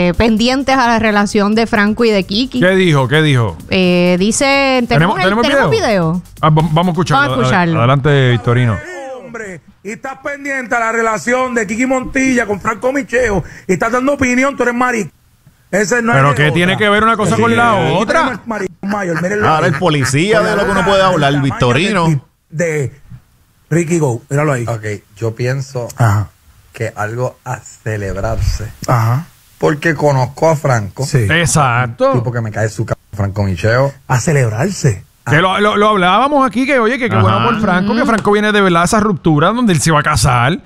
pendientes a la relación de Franco y de Kiki. ¿Qué dijo? Dice, ¿tenemos video? Vamos a escucharlo. Adelante, Victorino. Y estás pendiente a la relación de Kiki Montilla con Franco Micheo y estás dando opinión, tú eres marico. Ese no ¿Pero es qué tiene que ver una cosa con la otra? Ahora el policía de lo que uno puede hablar, Victorino. De Ricky Go, míralo ahí. Ok, yo pienso que algo a celebrarse. Ajá. Porque conozco a Franco. Sí. Exacto. Tipo que me cae su Franco Micheo. A celebrarse. Que lo hablábamos aquí, que oye, que qué bueno por Franco, que Franco viene de verdad esa ruptura donde él se iba a casar.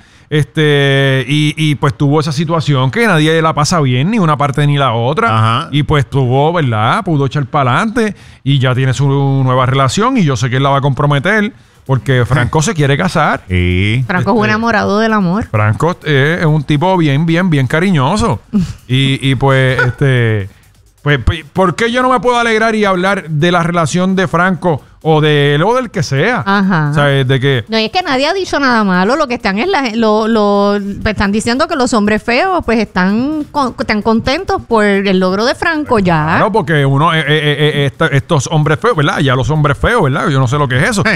Y pues tuvo esa situación que nadie la pasa bien, ni una parte ni la otra. Ajá. Y pues tuvo, ¿verdad? Pudo echar para adelante y ya tiene su nueva relación y yo sé que él la va a comprometer porque Franco se quiere casar. Sí. Franco es un enamorado del amor. Franco es un tipo bien cariñoso. y pues, pues, ¿por qué yo no me puedo alegrar y hablar de la relación de Franco o de él o del que sea? Ajá. ¿Sabes? De que... No, y es que nadie ha dicho nada malo. Lo que están es están diciendo que los hombres feos pues están contentos por el logro de Franco ya. Claro, porque uno, estos hombres feos, ¿verdad? Ya los hombres feos, ¿verdad? Yo no sé lo que es eso.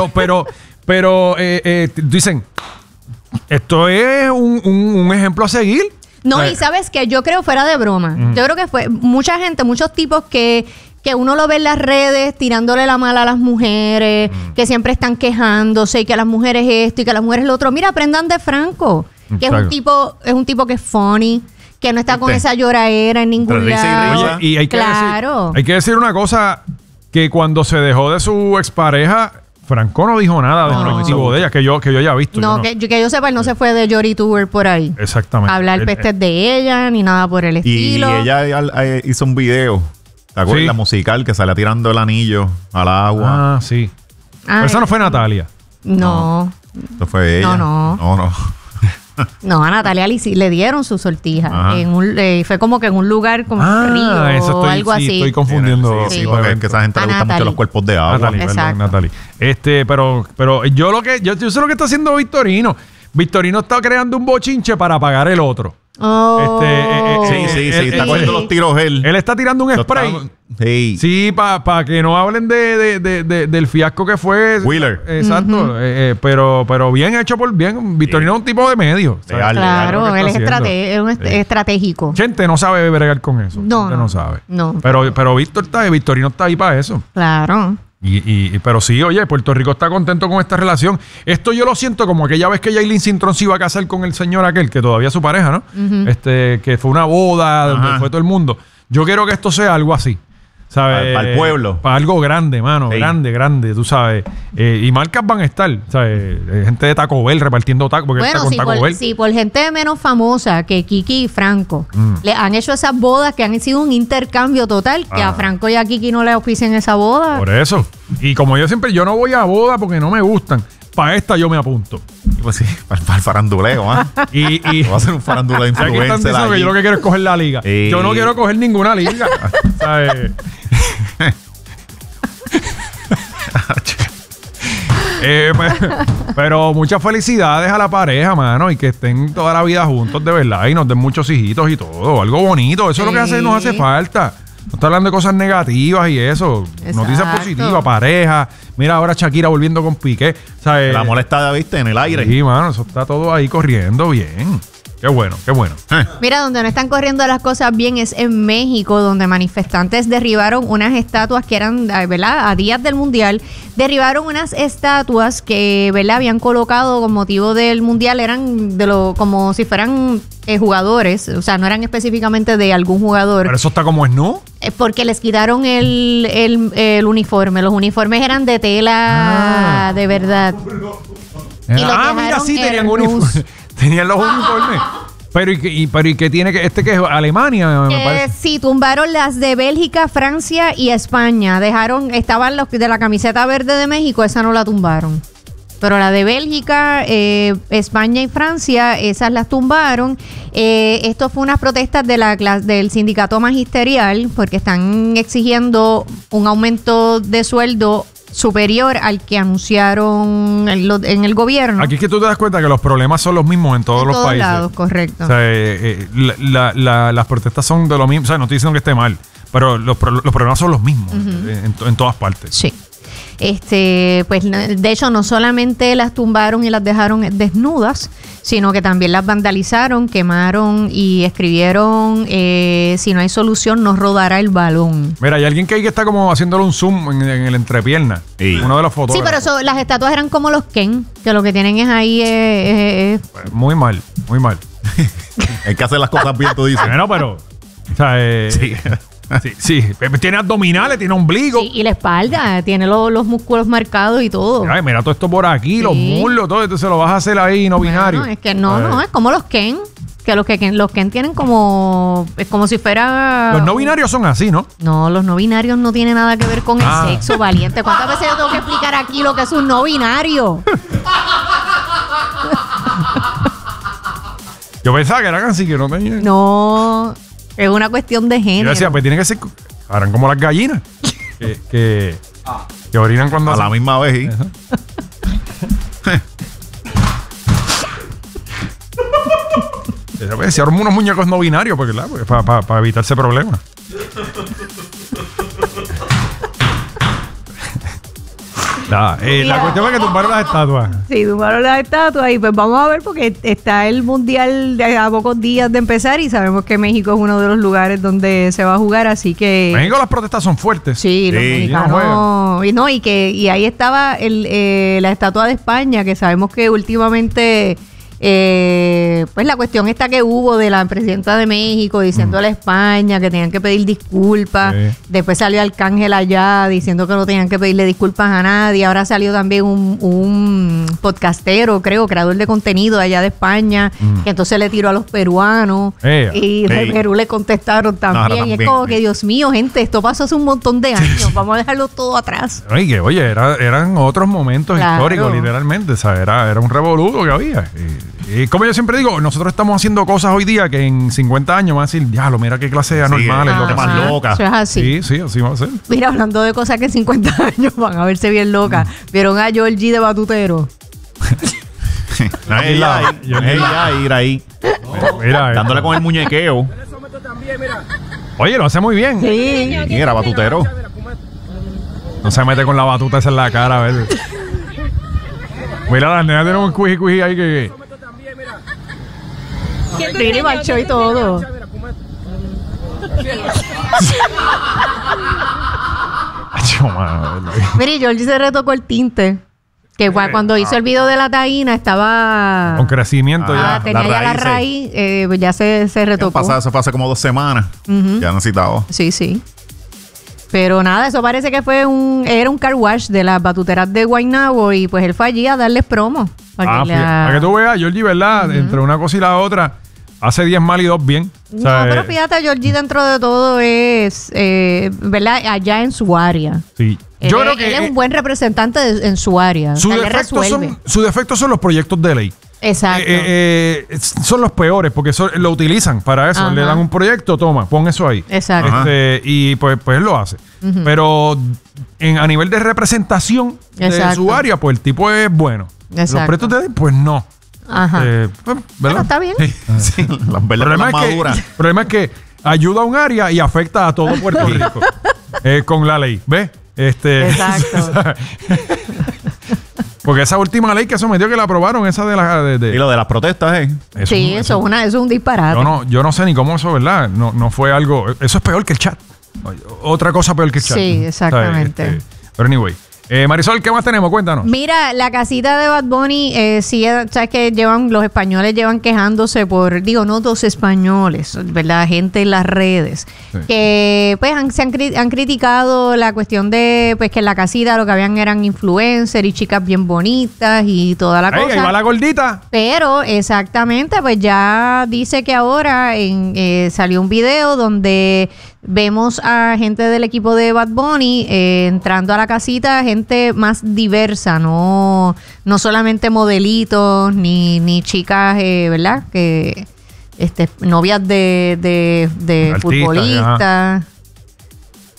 Pero dicen, esto es un ejemplo a seguir. No, y sabes que yo creo, fuera de broma, yo creo que fue mucha gente, muchos tipos que uno lo ve en las redes tirándole la mala a las mujeres, que siempre están quejándose y que las mujeres esto y que las mujeres lo otro. Mira, aprendan de Franco, que es un tipo que es funny, que no está con esa lloradera en ningún lado. Oye, y hay que decir una cosa, que cuando se dejó de su expareja, Franco no dijo nada de negativo de ella, que yo haya visto. No, que yo sepa, él no se fue de Jory Tour por ahí. Exactamente. A hablar pestes de ella, ni nada por el estilo. Y ella hizo un video, ¿te acuerdas? Sí. La musical que salía tirando el anillo al agua. Ah, sí. Pero esa no fue Natalia. No. Eso fue ella. No. No, a Natalia le dieron su sortija. Fue como que en un lugar como un río eso o algo así. Estoy confundiendo. Sí, porque es que esa gente le gusta mucho los cuerpos de agua. Natalie, perdón, Natalie. Pero yo sé lo que está haciendo Victorino. Victorino está creando un bochinche para pagar el otro. Sí, está cogiendo los tiros él. Él está tirando un spray. Sí, para que no hablen del fiasco que fue. Wheeler. Exacto. Pero bien hecho por bien. Victorino es un tipo de medio. Claro, él es estratégico. Gente no sabe bregar con eso. No sabe. No. Pero Victorino está ahí para eso. Claro. Pero sí, oye, Puerto Rico está contento con esta relación. Esto yo lo siento como aquella vez que Yailin Cintrón se iba a casar con el señor aquel, que todavía es su pareja, ¿no? Que fue una boda donde fue todo el mundo. Yo quiero que esto sea algo así, ¿sabes? Para el pueblo. Para algo grande, mano. Sí. Grande, tú sabes. Y marcas van a estar, ¿sabes? Gente de Taco Bell repartiendo tacos. Porque bueno, está con Taco Bell. Sí, por gente menos famosa que Kiki y Franco. Le han hecho esas bodas que han sido un intercambio total. Que a Franco y a Kiki no le auspicien esa boda. Por eso. Y como yo siempre, yo no voy a boda porque no me gustan. Para esta yo me apunto. Pues sí, para el faranduleo, ¿ah? Va a ser un faranduleo de influencer. Aquí están diciendo que yo lo que quiero es coger la liga. Yo no quiero coger ninguna liga. ¿Sabes? Pero muchas felicidades a la pareja, mano, y que estén toda la vida juntos de verdad y nos den muchos hijitos y todo, algo bonito, eso es lo que nos hace falta. No está hablando de cosas negativas y eso. Exacto. Noticias positivas, pareja. Mira ahora Shakira volviendo con Piqué. ¿Sabes? La molesta, ¿viste? En el aire. Sí, mano, eso está todo ahí corriendo bien. Qué bueno, qué bueno. Mira, donde no están corriendo las cosas bien es en México, donde manifestantes derribaron unas estatuas que eran, ¿verdad? A días del Mundial, derribaron unas estatuas que, ¿verdad? Habían colocado con motivo del Mundial, eran como si fueran jugadores, o sea, no eran específicamente de algún jugador. Pero eso está como es, ¿no? Porque les quitaron el uniforme. Los uniformes eran de tela de verdad. Mira, sí, tenían uniforme. Tenían los uniformes. Pero ¿y qué tiene que que es Alemania? Me parece. Sí, tumbaron las de Bélgica, Francia y España. Estaban los de la camiseta verde de México, esa no la tumbaron. Pero la de Bélgica, España y Francia, esas las tumbaron. Esto fue unas protestas del sindicato magisterial porque están exigiendo un aumento de sueldo superior al que anunciaron en el gobierno. Aquí es que tú te das cuenta que los problemas son los mismos en todos los países. Lados, correcto. O sea, las protestas son de lo mismo. O sea, no estoy diciendo que esté mal, pero los problemas son los mismos en todas partes. Sí. Pues de hecho no solamente las tumbaron y las dejaron desnudas, sino que también las vandalizaron, quemaron y escribieron si no hay solución no rodará el balón. Mira, hay alguien que ahí que está como haciéndole un zoom en el entrepierna. Sí. Uno de los fotógrafos. Sí, pero las estatuas eran como los Ken, que lo que tienen es ahí Muy mal, muy mal. Hay que hacer las cosas bien, tú dices. Bueno, pero o sea, Sí. sí. Tiene abdominales, tiene ombligo. sí, y la espalda, tiene los músculos marcados y todo. Ay, mira todo esto por aquí, Sí. los muslos, todo. Entonces lo vas a hacer ahí no binario. No, es que no, es como los Ken. Que los Ken tienen es como si fuera... Los no binarios son así, ¿no? No, los no binarios no tienen nada que ver con el sexo, valiente. ¿Cuántas veces yo tengo que explicar aquí lo que es un no binario? Yo pensaba que eran así, que no tenían. No, es una cuestión de género. Yo decía, pues tiene que ser. Harán como las gallinas. que orinan cuando. A la misma vez, ¿sí? Se arman unos muñecos no binarios porque, claro, para evitar ese problema. La cuestión es que tumbaron las estatuas. Sí, tumbaron las estatuas y pues vamos a ver porque está el mundial a pocos días de empezar y sabemos que México es uno de los lugares donde se va a jugar, así que... México las protestas son fuertes. Sí, los mexicanos... Y ahí estaba la estatua de España, que sabemos que últimamente... pues la cuestión esta que hubo de la presidenta de México diciéndole a España que tenían que pedir disculpas. Sí. Después salió Arcángel allá diciendo que no tenían que pedirle disculpas a nadie. Ahora salió también un podcastero, creo, creador de contenido allá de España, que entonces le tiró a los peruanos y de Perú le contestaron también. Y es como que, Dios mío, gente, esto pasó hace un montón de años. Vamos a dejarlo todo atrás. Oye, eran otros momentos históricos, literalmente. O sea, era un revoluto que había. Y como yo siempre digo, nosotros estamos haciendo cosas hoy día que en 50 años van a decir, diablo, mira qué clase de anormales. lo que más loca. Eso es así. Sí, así va a ser. Mira, hablando de cosas que en 50 años van a verse bien locas. ¿Vieron a Georgie de batutero? Ella ir ahí. Mira, Dándole con el muñequeo. oye, lo hace muy bien. Sí. Y era batutero. No se mete con la batuta esa en la cara, a ver. Mira, las nenas tienen un cuiji ahí que... Rini marchó y todo. Mira, Georgie se retocó el tinte. Que cuando hizo el video de la taína estaba... Con crecimiento ya. Tenía ya la raíz, pues ya se retocó. Eso fue hace como 2 semanas. Ya necesitaba. Sí. Pero nada, eso parece que era un car wash de las batuteras de Guaynabo y pues él fue allí a darles promo. Para que tú veas, Georgie, ¿verdad? Entre una cosa y la otra, hace 10 mal y 2 bien. O sea, no, pero fíjate, Georgie dentro de todo es, ¿verdad? Allá en su área. Sí. Yo creo que él es un buen representante en su área. Sus defectos son los proyectos de ley. Exacto. Son los peores porque lo utilizan para eso. Ajá. Le dan un proyecto, toma, pon eso ahí. Exacto. Y pues él lo hace. Pero a nivel de representación de su área, pues el tipo es bueno. Exacto. Los proyectos de ley, pues no. Ajá. ¿Verdad? Bueno, está bien. Sí, las verdes las maduras. El problema es que ayuda a un área y afecta a todo Puerto Rico con la ley. ¿Ves? Exacto. Porque esa última ley que sometió, que la aprobaron, esa de Y lo de las protestas, eso es un disparate. yo no sé ni cómo eso, ¿verdad? No fue algo... Eso es peor que el chat. Otra cosa peor que el chat. Sí, exactamente. Pero anyway. Marisol, ¿qué más tenemos? Cuéntanos. Mira, la casita de Bad Bunny, sí, sabes que los españoles llevan quejándose no dos españoles, ¿verdad? Gente en las redes, sí, que pues han criticado la cuestión de pues que en la casita lo que habían eran influencers y chicas bien bonitas y toda la cosa. Ahí va la gordita. Pero exactamente, pues ya dice que ahora salió un video donde vemos a gente del equipo de Bad Bunny entrando a la casita, gente más diversa, no solamente modelitos ni chicas, ¿verdad? Que novias de artistas, futbolistas.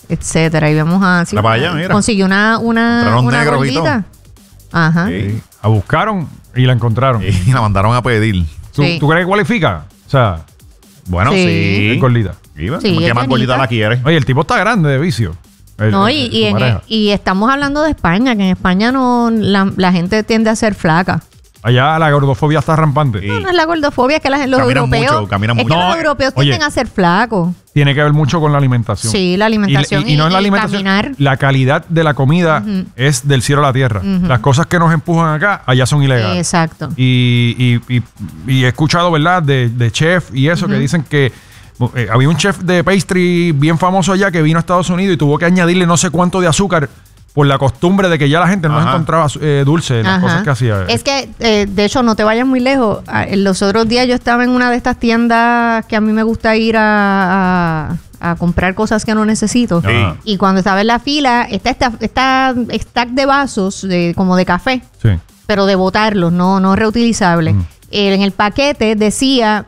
etcétera. Y vamos a... sí, para allá, mira. consiguió una negros y gordita. Ajá. Sí. La buscaron y la encontraron. Y la mandaron a pedir. Sí. ¿Tú crees que cualifica? O sea, Bueno, Sí. sí. es gordita. Sí, ¿Qué es más gordita llenita. la quiere? Oye, el tipo está grande de vicio. No, su y pareja. estamos hablando de España, que en España no la gente tiende a ser flaca. Allá la gordofobia está rampante. Sí. No es la gordofobia, es que los Caminan europeos... mucho, caminan es mucho. que No, los europeos oye. tienden a ser flacos. Tiene que ver mucho con la alimentación. Sí, la alimentación y no es la alimentación. caminar. La calidad de la comida es del cielo a la tierra. Las cosas que nos empujan acá, allá son ilegales. Exacto. Y he escuchado, ¿verdad? De chef y eso, que dicen que había un chef de pastry bien famoso allá que vino a Estados Unidos y tuvo que añadirle no sé cuánto de azúcar por la costumbre de que ya la gente no Ajá. encontraba dulce en las Ajá. cosas que hacía. Es que, de hecho, no te vayas muy lejos. Los otros días yo estaba en una de estas tiendas que a mí me gusta ir a comprar cosas que no necesito. Sí. Y cuando estaba en la fila, está stack de vasos como de café, Sí. pero de botarlos, no reutilizables. En el paquete decía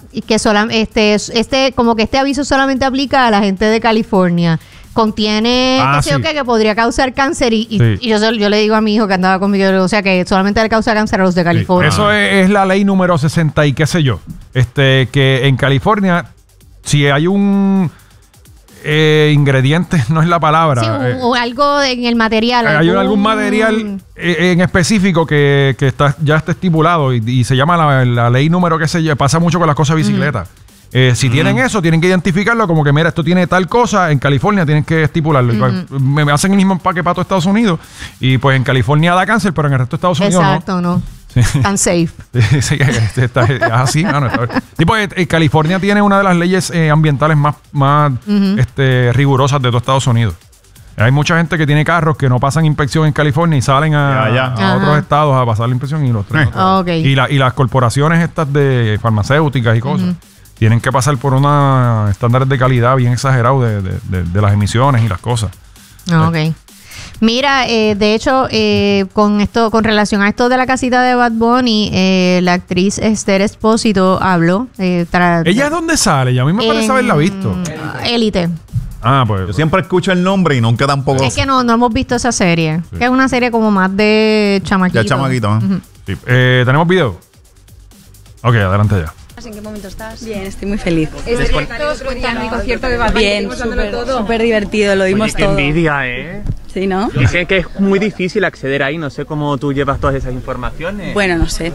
que como que este aviso solamente aplica a la gente de California. Contiene qué sé yo sí. qué, que podría causar cáncer y Sí. yo le digo a mi hijo que andaba conmigo, o sea que solamente le causa cáncer a los de California. Eso es la ley número 60 y qué sé yo. Que en California, si hay un ingrediente, no es la palabra. Sí, o algo en el material. Hay algún material en específico que ya está estipulado y se llama la ley número que se pasa mucho con las cosas de bicicleta. Si tienen eso, tienen que identificarlo como que, mira, esto tiene tal cosa, en California tienen que estipularlo. Me hacen el mismo empaque para todo Estados Unidos y pues en California da cáncer, pero en el resto de Estados Unidos Exacto, no. Tan safe. Sí, es así, mano. Tipo, California tiene una de las leyes ambientales más rigurosas de todo Estados Unidos. Hay mucha gente que tiene carros que no pasan inspección en California y salen a Ajá. otros estados a pasar la inspección y los traen. Ok. Y las corporaciones estas de farmacéuticas y cosas tienen que pasar por unos estándares de calidad bien exagerados de las emisiones y las cosas. Ok. Mira, de hecho, con relación a esto de la casita de Bad Bunny, la actriz Esther Espósito habló. ¿Ella es dónde sale? Y a mí me parece haberla visto. Élite. Ah, pues. Yo siempre escucho el nombre y nunca tampoco. Es que no hemos visto esa serie. Que es una serie como más de chamaquito. Ya chamaquito, ¿eh? Sí. ¿Tenemos video? Ok, adelante ya. ¿En qué momento estás? Bien, estoy muy feliz. Mi concierto de Bad Bunny. Bien, súper divertido, lo dimos Oye, qué todo. envidia, ¿eh? Sí, ¿no? Dicen que es muy difícil acceder ahí, no sé cómo tú llevas todas esas informaciones. Bueno, no sé.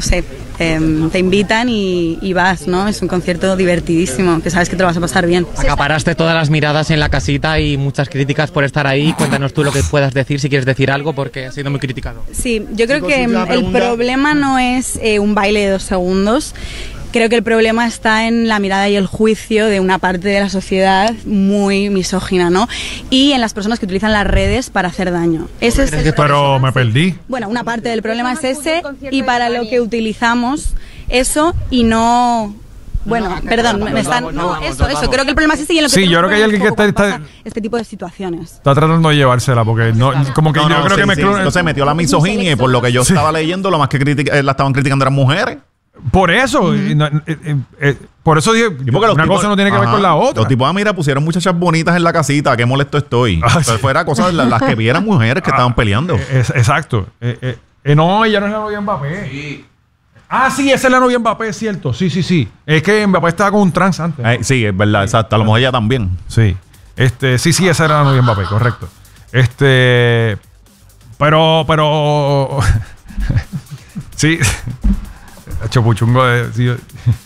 Te invitan y vas, ¿no? Es un concierto divertidísimo, que sabes que te lo vas a pasar bien. Acaparaste todas las miradas en la casita y muchas críticas por estar ahí. Cuéntanos tú lo que puedas decir, si quieres decir algo, porque ha sido muy criticado. Sí, yo creo que el problema no es un baile de 2 segundos. Creo que el problema está en la mirada y el juicio de una parte de la sociedad muy misógina, ¿no? Y en las personas que utilizan las redes para hacer daño. Ese es el Pero me perdí. Bueno, una parte del problema es ese y para lo que utilizamos eso y no... Bueno, perdón, me están... No, eso. Creo que el problema es ese y en lo que Sí, yo creo que hay alguien que poco está pasa este tipo de situaciones. Está tratando de llevársela porque no, como que No, yo creo sí, que sí. me Entonces metió la misoginia y por lo que yo estaba leyendo, lo más que la estaban criticando eran mujeres. Por eso, por eso dije, Y porque los una tipos- cosa no tiene que ver Ajá. con la otra. Los tipos, mira, pusieron muchachas bonitas en la casita, qué molesto estoy. Entonces fuera cosas las que vieran mujeres que estaban peleando. Exacto. No, ella no es la novia de Mbappé. Sí. Ah, sí, esa es la novia de Mbappé, es cierto. Sí. Es que Mbappé estaba con un trans antes. Sí, es verdad, exacto. A lo mejor ella también. Sí. Sí, esa era la novia de Mbappé, correcto. Pero sí. Chopuchungo de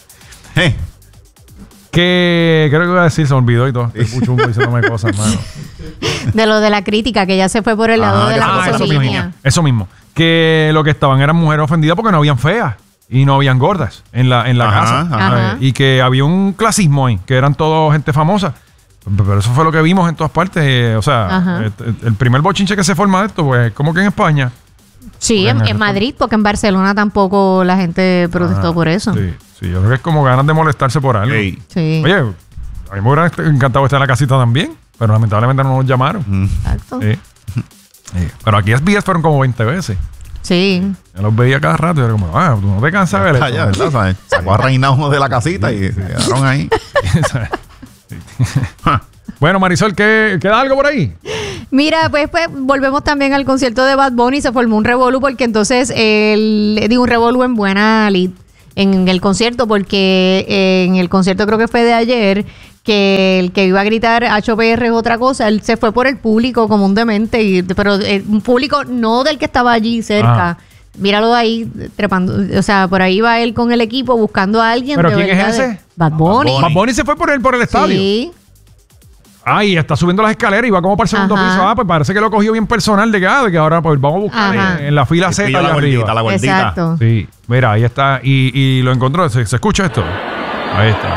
que creo que iba a decir, se me olvidó y todo. Chopuchungo diciéndome cosas, mano. De lo de la crítica, que ya se fue por el lado de la misoginia. Eso mismo. Que lo que estaban eran mujeres ofendidas porque no habían feas y no habían gordas en la casa. Ajá. Y que había un clasismo ahí, que eran todos gente famosa. Pero eso fue lo que vimos en todas partes. O sea, el primer bochinche que se forma de esto, pues, como que en España. Sí, en Madrid, porque en Barcelona tampoco la gente protestó por eso. Sí, yo creo que es como ganas de molestarse por algo. Ey. Sí. Oye, a mí me hubiera encantado estar en la casita también, pero lamentablemente no nos llamaron. Exacto. Sí. Pero aquí SBS fueron como 20 veces. Sí. Yo los veía cada rato y era como, tú no te cansas de ver Ya, esto. ¿verdad? ¿Sabes? Sacó a Reinaudo de la casita y se quedaron ahí. Bueno, Marisol, ¿queda algo por ahí? Mira, pues volvemos también al concierto de Bad Bunny. Se formó un revolú porque entonces un revolú en buena lid en el concierto, porque en el concierto creo que fue de ayer, que el que iba a gritar HPR es otra cosa, él se fue por el público como un demente, pero un público no del que estaba allí cerca. Ajá. Míralo ahí trepando, o sea, por ahí va él con el equipo buscando a alguien. ¿Pero quién es ese? Bad Bunny. Bad Bunny se fue por el estadio. Sí. Y está subiendo las escaleras y va como para el segundo piso. Pues parece que lo cogió bien personal de que ahora pues vamos a buscar en la fila Z allá arriba. La gordita. Exacto. Sí, mira, ahí está. Y lo encontró. ¿Se escucha esto? Ahí está.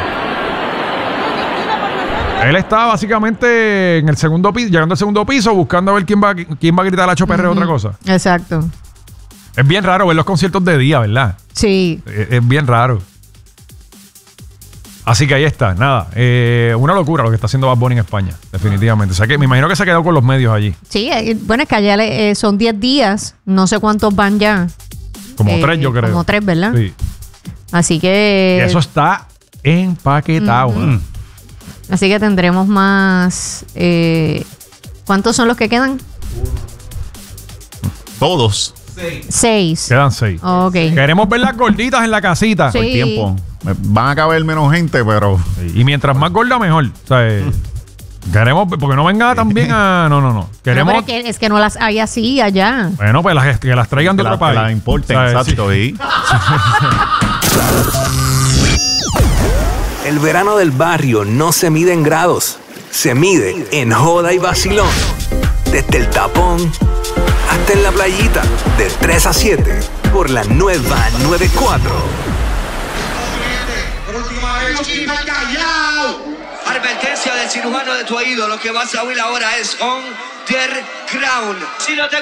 Él está básicamente en el segundo piso, llegando al segundo piso, buscando a ver quién va a gritar la HPR otra cosa. Exacto. Es bien raro ver los conciertos de día, ¿verdad? Sí. Es bien raro. Así que ahí está, nada. Una locura lo que está haciendo Bad Bunny en España, definitivamente. O sea que me imagino que se ha quedado con los medios allí. Sí, bueno, es que allá son 10 días, no sé cuántos van ya. Como 3, yo creo. Como 3, ¿verdad? Sí. Así que... Y eso está empaquetado. Así que tendremos más... ¿cuántos son los que quedan? Todos. 6. Quedan 6. Ok. Queremos ver las gorditas en la casita. Sí. Por tiempo. Van a caber menos gente, pero... Y mientras más gorda, mejor. O sea, queremos... Porque no venga también a... No. Queremos... No, es que no las hay así allá. Bueno, pues que las traigan de otro país. Que las importen, o sea, exacto. Sí. El verano del barrio no se mide en grados. Se mide en joda y vacilón. Desde el tapón hasta en la playita, de 3 a 7, por la nueva 94. Por última vez, callao. Advertencia del cirujano de tu oído. Lo que vas a oír ahora es On The Ground. Si no te